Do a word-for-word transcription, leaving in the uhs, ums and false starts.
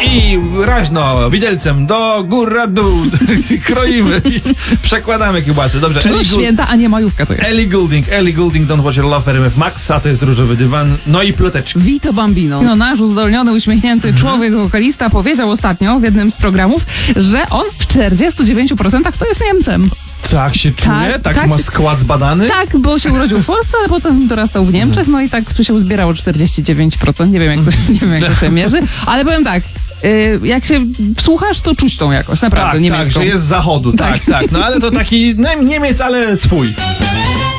I raźno, widelcem do góra dół. Kroimy i przekładamy kiełbasy. Dobrze. To Ellie święta, a nie majówka to jest. Ellie Goulding, Ellie Goulding, Don't Watch Your Love w R M F Max, a to jest różowy dywan, no i ploteczki. Vito Bambino. No, nasz uzdolniony, uśmiechnięty Mhm. człowiek, wokalista, powiedział ostatnio w jednym z programów, że on w czterdziestu dziewięciu procentach to jest Niemcem. Tak się czuje? Tak, tak ma się- skład zbadany? Tak, bo się urodził w Polsce, ale potem dorastał w Niemczech, no i tak tu się uzbierało czterdzieści dziewięć procent. Nie wiem, jak to, nie wiem, jak to się mierzy, ale powiem tak, y, jak się wsłuchasz, to czuć tą jakość, naprawdę, Tak, niemiecką. tak, że jest z zachodu, tak, tak. No ale to taki no, Niemiec, ale swój.